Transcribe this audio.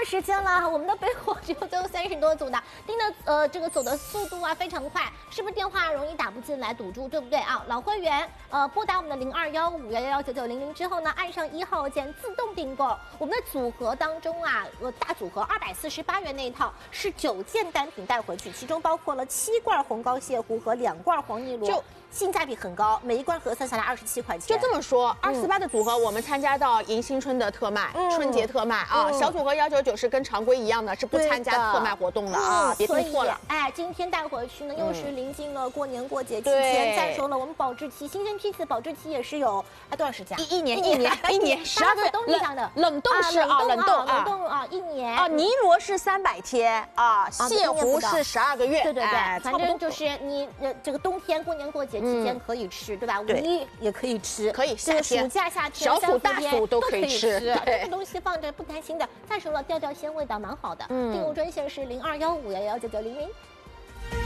时间了，我们的备货只有最后30多组的，订的这个走的速度啊非常快，是不是电话容易打不进来堵住，对不对啊？老会员拨打我们的0215119900之后呢，按上1号键自动订购。我们的组合当中啊，大组合248元那一套是9件单品带回去，其中包括了7罐红膏蟹糊和2罐黄泥螺，性价比很高，每一罐合算下来27块钱。 就这么说，248的组合我们参加到迎新春的特卖、春节特卖啊，小组合199是跟常规一样的，是不参加特卖活动的啊，别订错了。 哎，今天带回去呢，又是临近了过年过节期间。再说了，我们保质期，新鲜批次保质期也是有多少时间？ 一年12个月， 冬季上的冷冻是啊，冷冻啊，1年啊，泥螺是300天啊，蟹糊是12个月。 对，反正就是你这个冬天过年过节期间可以吃，对吧？5·1也可以吃， 可以夏天、 暑假、夏天、 小暑、大暑都可以吃。 这个东西放着不担心的。再说了，调鲜味道蛮好的。订购专线是0215119900。